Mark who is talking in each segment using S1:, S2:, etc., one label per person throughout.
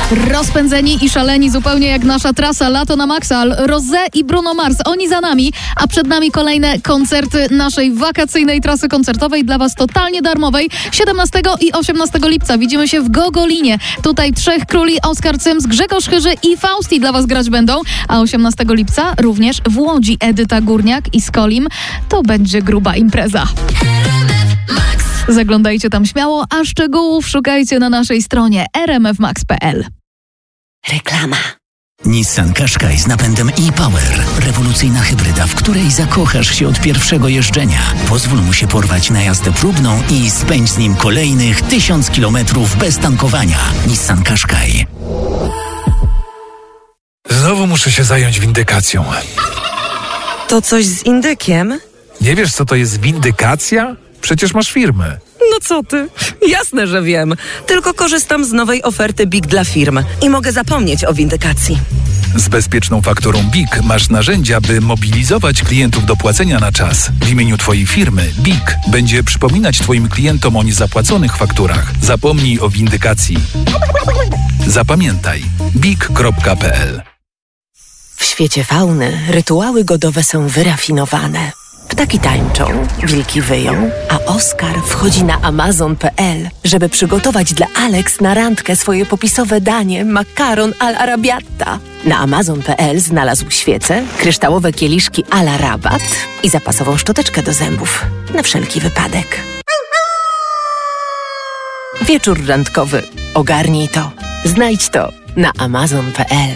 S1: Rozpędzeni i szaleni, zupełnie jak nasza trasa Lato na Maxa. Rosé i Bruno Mars, oni za nami, a przed nami kolejne koncerty naszej wakacyjnej trasy koncertowej, dla Was totalnie darmowej. 17 i 18 lipca widzimy się w Gogolinie. Tutaj trzech króli, Oskar Cyms, Grzegorz Chyży i Fausti dla Was grać będą. A 18 lipca również w Łodzi Edyta Górniak i Skolim. To będzie gruba impreza. Zaglądajcie tam śmiało, a szczegółów szukajcie na naszej stronie rmfmax.pl.
S2: Reklama.
S3: Nissan Qashqai z napędem e-Power. Rewolucyjna hybryda, w której zakochasz się od pierwszego jeżdżenia. Pozwól mu się porwać na jazdę próbną i spędź z nim kolejnych 1000 kilometrów bez tankowania. Nissan Qashqai.
S4: Znowu muszę się zająć windykacją.
S2: To coś z indykiem?
S4: Nie wiesz, co to jest windykacja? Przecież masz firmę.
S2: No co ty? Jasne, że wiem. Tylko korzystam z nowej oferty BIG dla firm i mogę zapomnieć o windykacji.
S4: Z bezpieczną fakturą BIG masz narzędzia, by mobilizować klientów do płacenia na czas. W imieniu Twojej firmy BIG będzie przypominać Twoim klientom o niezapłaconych fakturach. Zapomnij o windykacji. Zapamiętaj. big.pl.
S2: W świecie fauny rytuały godowe są wyrafinowane. Ptaki tańczą, wilki wyją, a Oskar wchodzi na amazon.pl, żeby przygotować dla Alex na randkę swoje popisowe danie makaron al arabiata. Na amazon.pl znalazł świece, kryształowe kieliszki a la rabat i zapasową szczoteczkę do zębów. Na wszelki wypadek. Wieczór randkowy. Ogarnij to. Znajdź to na amazon.pl.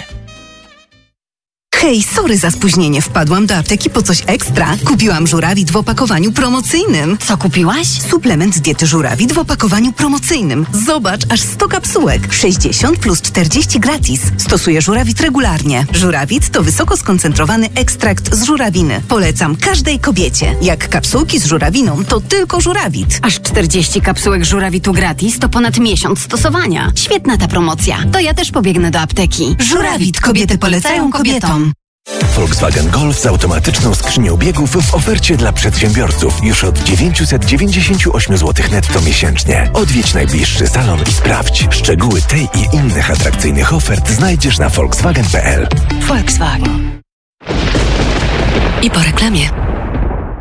S5: Hej, sorry za spóźnienie. Wpadłam do apteki po coś ekstra. Kupiłam żurawit w opakowaniu promocyjnym.
S6: Co kupiłaś?
S5: Suplement z diety żurawit w opakowaniu promocyjnym. Zobacz, aż 100 kapsułek. 60 plus 40 gratis. Stosuję żurawit regularnie. Żurawit to wysoko skoncentrowany ekstrakt z żurawiny. Polecam każdej kobiecie. Jak kapsułki z żurawiną, to tylko żurawit.
S6: Aż 40 kapsułek żurawitu gratis to ponad miesiąc stosowania. Świetna ta promocja. To ja też pobiegnę do apteki.
S5: Żurawit. Kobiety polecają kobietom.
S7: Volkswagen Golf z automatyczną skrzynią biegów w ofercie dla przedsiębiorców już od 998 zł netto miesięcznie. Odwiedź najbliższy salon i sprawdź. Szczegóły tej i innych atrakcyjnych ofert znajdziesz na volkswagen.pl.
S2: Volkswagen. I po reklamie.